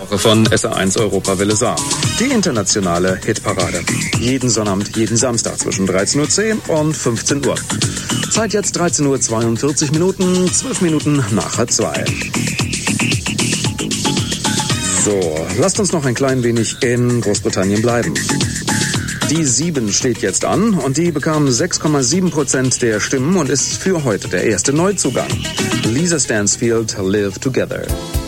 Woche von SR1 Europawelle Saar. Die internationale Hitparade. Jeden Sonnabend, jeden Samstag zwischen 13:10 Uhr und 15 Uhr. Zeit jetzt 13:42 Uhr, 12 Minuten nach 2. So, lasst uns noch ein klein wenig in Großbritannien bleiben. Die 7 steht jetzt an und die bekam 6,7% der Stimmen und ist für heute der erste Neuzugang. Lisa Stansfield, Live Together.